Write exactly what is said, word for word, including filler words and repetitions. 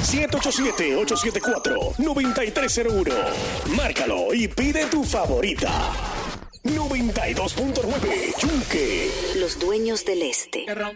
siete ocho siete, ocho siete cuatro, nueve tres cero uno. Márcalo y pide tu favorita. noventa y dos punto nueve Yunque. Los dueños del este. Ron,